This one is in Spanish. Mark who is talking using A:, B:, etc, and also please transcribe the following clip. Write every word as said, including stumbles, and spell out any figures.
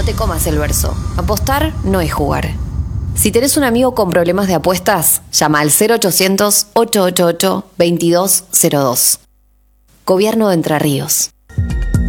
A: te comas el verso. Apostar no es jugar. Si tenés un amigo con problemas de apuestas, llama al cero ochocientos, ochocientos ochenta y ocho, veintidós cero dos. Gobierno de Entre Ríos.